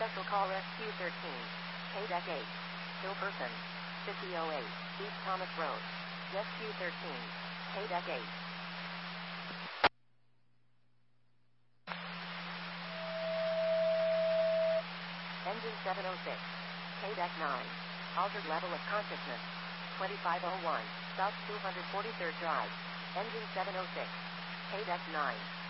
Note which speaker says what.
Speaker 1: Special call SQ13. KDEC 8. Still person. 5008. East Thomas Road. SQ13. KDEC 8. Engine 706. KDEC 9. Altered level of consciousness. 2501. South 243rd Drive. Engine 706. KDEC 9.